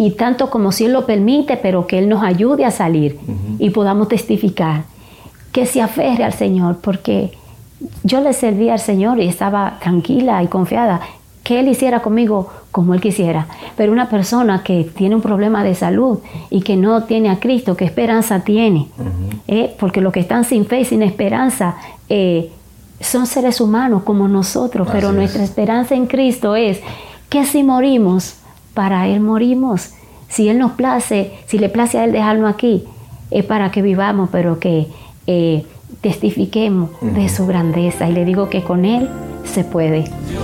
y tanto como si Él lo permite, pero que Él nos ayude a salir y podamos testificar, que se aferre al Señor, porque yo le serví al Señor y estaba tranquila y confiada que Él hiciera conmigo como Él quisiera. Pero una persona que tiene un problema de salud y que no tiene a Cristo, ¿qué esperanza tiene? Porque los que están sin fe y sin esperanza son seres humanos como nosotros, pero Así nuestra es. esperanza en Cristo es que si morimos, para Él morimos. Si Él nos place, si le place a Él dejarnos aquí, es para que vivamos, pero que testifiquemos de su grandeza. Y le digo que con Él se puede.